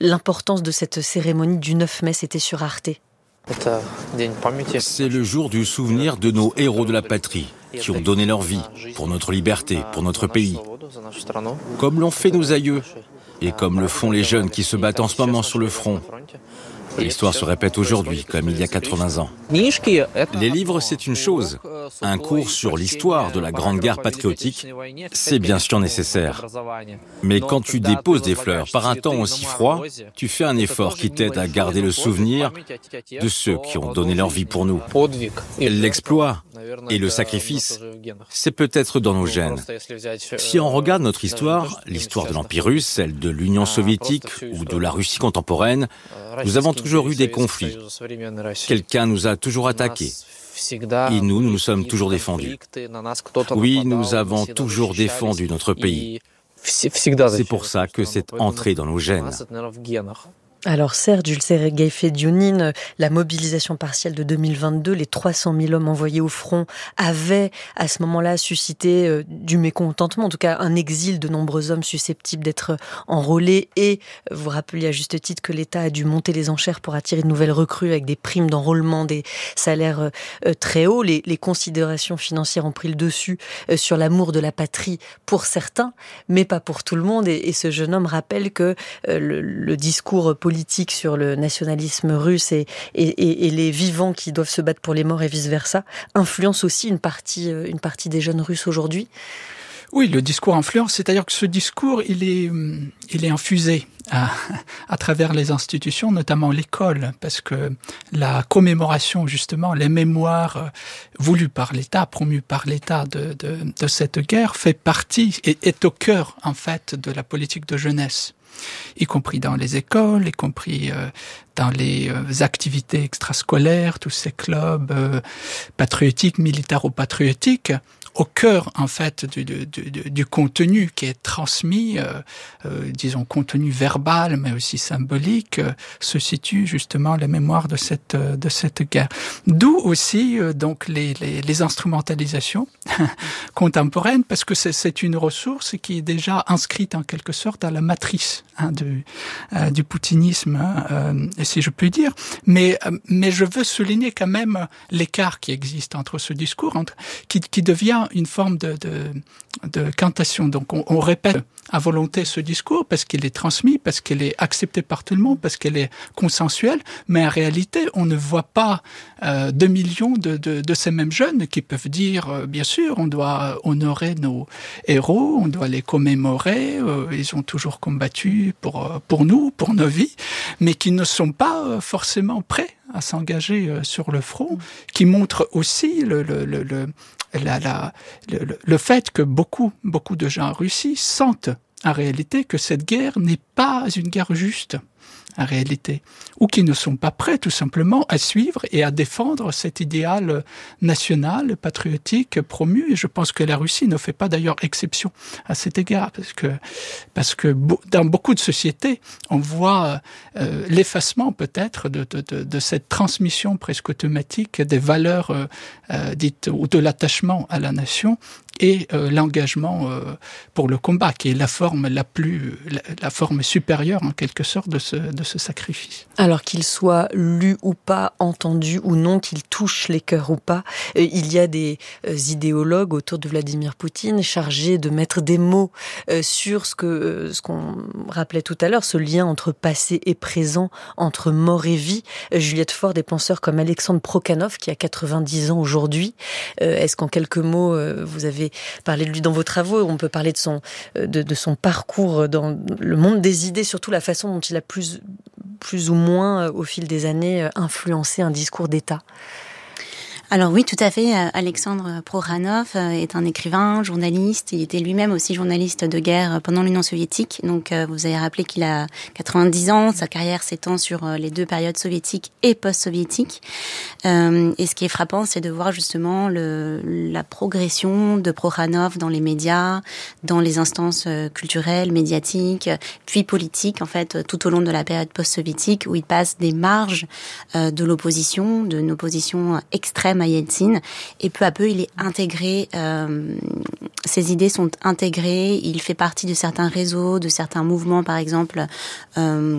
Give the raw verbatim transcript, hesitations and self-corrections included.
l'importance de cette cérémonie du neuf mai, c'était sur Arte. C'est le jour du souvenir de nos héros de la patrie, qui ont donné leur vie pour notre liberté, pour notre pays. Comme l'ont fait nos aïeux, et comme le font les jeunes qui se battent en ce moment sur le front. L'histoire se répète aujourd'hui, comme il y a quatre-vingts ans. Les livres, c'est une chose. Un cours sur l'histoire de la Grande Guerre patriotique, c'est bien sûr nécessaire. Mais quand tu déposes des fleurs par un temps aussi froid, tu fais un effort qui t'aide à garder le souvenir de ceux qui ont donné leur vie pour nous. L'exploit et le sacrifice, c'est peut-être dans nos gènes. Si on regarde notre histoire, l'histoire de l'Empire russe, celle de l'Union soviétique ou de la Russie contemporaine, nous avons toujours eu des conflits. Quelqu'un nous a toujours attaqués. Et nous, nous nous sommes toujours défendus. Oui, nous avons toujours défendu notre pays. C'est pour ça que c'est entré dans nos gènes. Alors certes, Jules Sergueï Fediounine, la mobilisation partielle de deux mille vingt-deux, les trois cent mille hommes envoyés au front avaient à ce moment-là suscité euh, du mécontentement, en tout cas un exil de nombreux hommes susceptibles d'être enrôlés, et vous rappeliez à juste titre que l'État a dû monter les enchères pour attirer de nouvelles recrues avec des primes d'enrôlement, des salaires euh, très hauts. Les, les considérations financières ont pris le dessus euh, sur l'amour de la patrie pour certains, mais pas pour tout le monde, et, et ce jeune homme rappelle que euh, le, le discours politique politique sur le nationalisme russe et, et, et, et les vivants qui doivent se battre pour les morts et vice-versa, influence aussi une partie, une partie des jeunes Russes aujourd'hui? Oui, le discours influence, c'est-à-dire que ce discours, il est, il est infusé à, à travers les institutions, notamment l'école, parce que la commémoration, justement, les mémoires voulues par l'État, promues par l'État de, de, de cette guerre, fait partie et est au cœur, en fait, de la politique de jeunesse, y compris dans les écoles, y compris euh, dans les euh, activités extrascolaires, tous ces clubs euh, patriotiques, militaro-patriotiques, au cœur, en fait, du, du, du, du contenu qui est transmis, euh, euh, disons, contenu verbal, mais aussi symbolique, euh, se situe justement la mémoire de cette, euh, de cette guerre. D'où aussi, euh, donc, les, les, les instrumentalisations contemporaines, parce que c'est, c'est une ressource qui est déjà inscrite, en quelque sorte, à la matrice hein, du, euh, du poutinisme, hein, euh, si je puis dire. Mais, euh, mais je veux souligner quand même l'écart qui existe entre ce discours, entre, qui, qui devient une forme de, de, de cantation. Donc on, on répète à volonté ce discours parce qu'il est transmis, parce qu'il est accepté par tout le monde, parce qu'il est consensuel, mais en réalité on ne voit pas euh, deux millions de, de, de ces mêmes jeunes qui peuvent dire euh, bien sûr on doit honorer nos héros, on doit les commémorer, euh, ils ont toujours combattu pour, pour nous, pour nos vies, mais qui ne sont pas euh, forcément prêts à s'engager euh, sur le front, qui montre aussi le, le, le, le La, la, le, le fait que beaucoup, beaucoup de gens en Russie sentent en réalité que cette guerre n'est pas une guerre juste, en réalité, ou qui ne sont pas prêts tout simplement à suivre et à défendre cet idéal national, patriotique, promu. Et je pense que la Russie ne fait pas d'ailleurs exception à cet égard, parce que, parce que dans beaucoup de sociétés, on voit euh, l'effacement peut-être de, de, de, de cette transmission presque automatique des valeurs euh, euh, dites, ou de l'attachement à la nation et euh, l'engagement euh, pour le combat, qui est la forme la plus, la, la forme supérieure en quelque sorte de ce, de ce sacrifice. Alors qu'il soit lu ou pas, entendu ou non, qu'il touche les cœurs ou pas, euh, il y a des euh, idéologues autour de Vladimir Poutine chargés de mettre des mots euh, sur ce que euh, ce qu'on rappelait tout à l'heure, ce lien entre passé et présent, entre mort et vie. Euh, Juliette Faure, des penseurs comme Alexandre Prokhanov, qui a quatre-vingt-dix ans aujourd'hui. Euh, est-ce qu'en quelques mots, euh, vous avez parlé de lui dans vos travaux, on peut parler de son, euh, de, de son parcours dans le monde des idées, surtout la façon dont il a plus plus ou moins, au fil des années, influencé un discours d'État? Alors oui, tout à fait. Alexandre Prokhanov est un écrivain, journaliste. Il était lui-même aussi journaliste de guerre pendant l'Union soviétique. Donc vous avez rappelé qu'il a quatre-vingt-dix ans. Sa carrière s'étend sur les deux périodes soviétiques et post-soviétiques. Euh, et ce qui est frappant, c'est de voir justement le, la progression de Prokhanov dans les médias, dans les instances culturelles, médiatiques, puis politiques, en fait, tout au long de la période post-soviétique, où il passe des marges euh, de l'opposition, d'une opposition extrême à Yeltsin, et peu à peu il est intégré, euh, ses idées sont intégrées, il fait partie de certains réseaux, de certains mouvements, par exemple euh,